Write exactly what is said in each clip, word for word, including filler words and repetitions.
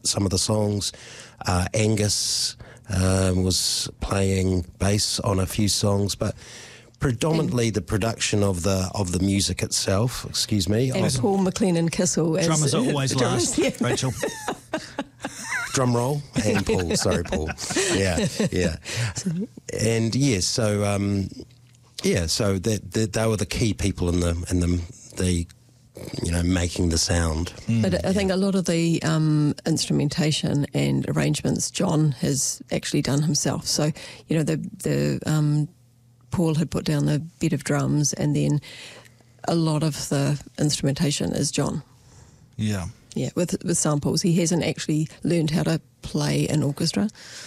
some of the songs. Uh, Angus um, was playing bass on a few songs, but predominantly the production of the of the music itself. Excuse me. And of, Paul McLennan Kissel. As, Drummers are always last, yeah. Rachel. Drum roll and Paul. Sorry, Paul. Yeah, yeah, and yes. Yeah, so um, yeah, so that they, they were the key people in the in the the you know making the sound. Mm. But I think a lot of the um, instrumentation and arrangements John has actually done himself. So you know the the um, Paul had put down the bed of drums, and then a lot of the instrumentation is John. Yeah. Yeah, with with samples. He hasn't actually learned how to play an orchestra.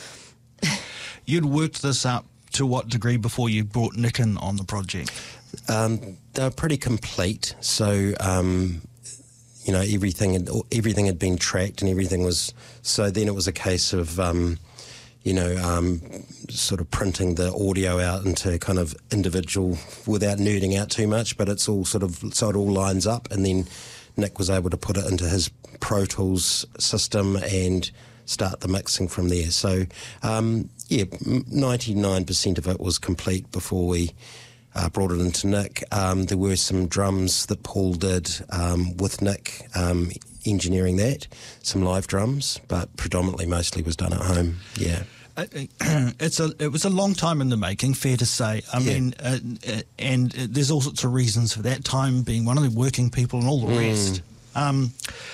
You'd worked this up to what degree before you brought Nick in on the project? Um, they were pretty complete. So, um, you know, everything had, everything had been tracked and everything was... So then it was a case of, um, you know, um, sort of printing the audio out into kind of individual, without nerding out too much, but it's all sort of... So it all lines up, and then Nick was able to put it into his Pro Tools system and start the mixing from there. So, um, yeah, ninety-nine percent of it was complete before we uh, brought it into Nick. Um, there were some drums that Paul did um, with Nick, um, engineering that, some live drums, but predominantly mostly was done at home, yeah. It's a. It was a long time in the making, fair to say. I yeah. mean, uh, uh, and uh, there's all sorts of reasons for that. Time being one of the working people and all the mm. rest. Um,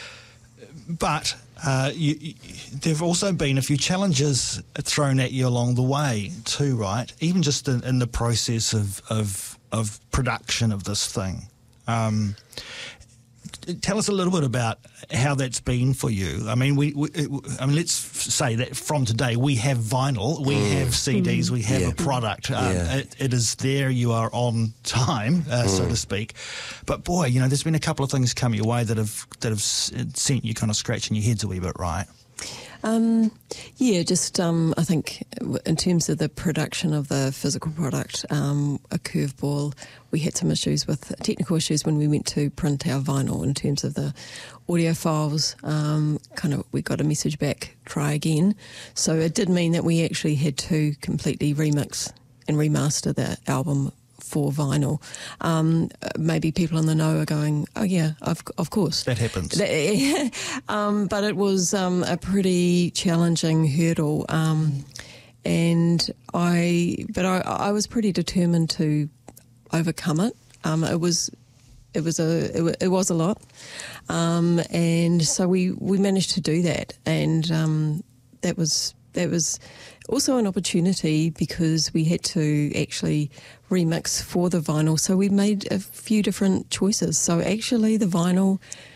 but uh, you, you, there have also been a few challenges thrown at you along the way too, right? Even just in, in the process of, of of production of this thing. Um, Tell us a little bit about how that's been for you. I mean, we, we I mean, let's say that from today we have vinyl, we mm. have C Ds, we have yeah. a product. Um, yeah. it, it is there. You are on time, uh, mm. so to speak. But boy, you know, there's been a couple of things come your way that have that have sent you kind of scratching your heads a wee bit, right? Um, yeah, just um, I think in terms of the production of the physical product, um, a curveball, we had some issues with technical issues when we went to print our vinyl in terms of the audio files. Um, kind of, we got a message back, try again. So it did mean that we actually had to completely remix and remaster the album for vinyl. Um, maybe people in the know are going, oh yeah, of, of course. That happens. um, but it was um, a pretty challenging hurdle. Um, and I, but I, I was pretty determined to overcome it. Um, it was, it was a, it, it was a lot. Um, and so we, we managed to do that. And um, that was, that was also an opportunity because we had to actually remix for the vinyl. So we made a few different choices. So actually the vinyl,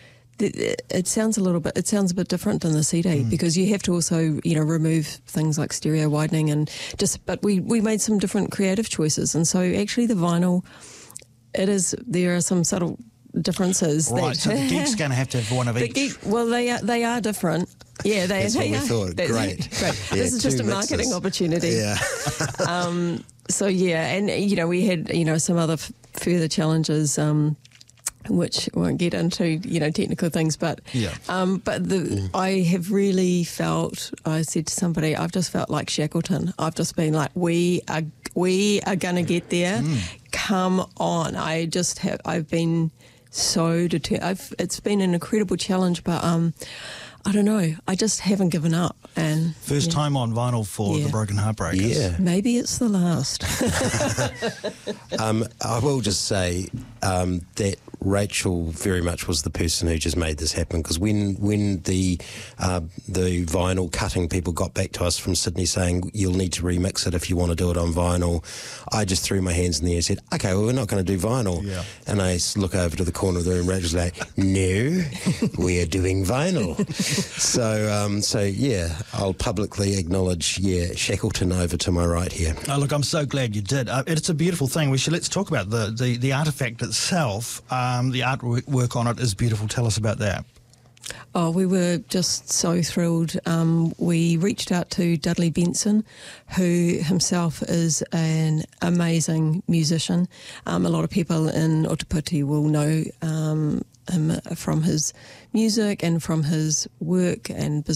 it sounds a little bit, it sounds a bit different than the C D mm. because you have to also, you know, remove things like stereo widening and just, but we, we made some different creative choices. And so actually the vinyl, it is, there are some subtle differences. Right, that, so the geek's going to have to have one of each. Geek, well, they are, they are different. Yeah, they, That's they what are. we thought. That's, Great. Great. Yeah, this is just a marketing mixes. opportunity. Yeah. um, so, yeah, and, you know, we had, you know, some other f- further challenges, um, which I won't get into, you know, technical things, but yeah. um, but the, mm. I have really felt, I said to somebody, I've just felt like Shackleton. I've just been like, we are, we are going to get there. Mm. Come on. I just have, I've been so determined. It's been an incredible challenge, but um, I don't know. I just haven't given up. And First yeah. time on vinyl for yeah. the Broken Heartbreakers. Yeah. Maybe it's the last. um, I will just say um, that Rachel very much was the person who just made this happen, because when when the uh, the vinyl cutting people got back to us from Sydney saying you'll need to remix it if you want to do it on vinyl, I just threw my hands in the air and said, okay, well, we're not going to do vinyl. Yeah. And I look over to the corner of the room, Rachel's like, no, we are doing vinyl. so, um, so yeah, I'll publicly acknowledge, yeah, Shackleton over to my right here. Oh, look, I'm so glad you did. Uh, it's a beautiful thing. We should let's talk about the the, the artefact itself. Um, the artwork on it is beautiful. Tell us about that. Oh, we were just so thrilled. Um, we reached out to Dudley Benson, who himself is an amazing musician. Um, a lot of people in Ōtepoti will know um, him from his music and from his work and